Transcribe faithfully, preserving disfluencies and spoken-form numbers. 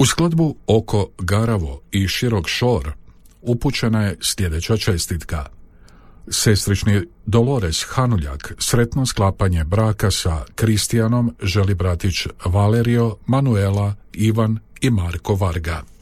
U skladbu Oko Garavo i Širok Šor upućena je sljedeća čestitka. Sestrični Dolores Hanuljak sretno sklapanje braka sa Kristijanom želi bratić Valerio, Manuela, Ivan i Marko Varga.